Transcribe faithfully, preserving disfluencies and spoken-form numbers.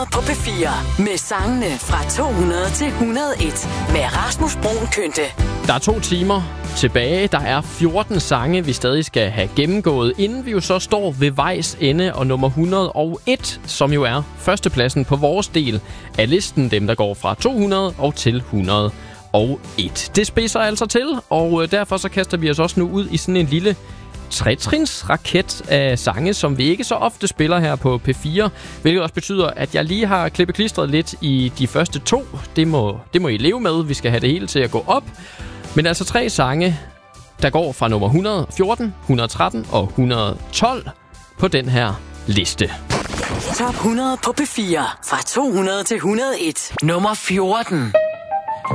På P fire med sangene fra to hundrede til et hundrede og en med Rasmus Bruun Kønte. Der er to timer tilbage. Der er fjorten sange, vi stadig skal have gennemgået, inden vi jo så står ved vejs ende og nummer et hundrede og en, som jo er førstepladsen på vores del af listen. Dem, der går fra to hundrede og til et hundrede og en. Det spidser altså til, og derfor så kaster vi os også nu ud i sådan en lille tretrins raket af sange, som vi ikke så ofte spiller her på P fire, hvilket også betyder, at jeg lige har klippeklistret lidt i de første to. Det må, det må I leve med. Vi skal have det hele til at gå op. Men altså tre sange, der går fra nummer et hundrede og fjorten, et hundrede og tretten og et hundrede og tolv på den her liste. Top hundrede på P fire fra to hundrede til et hundrede og en. Nummer fjorten.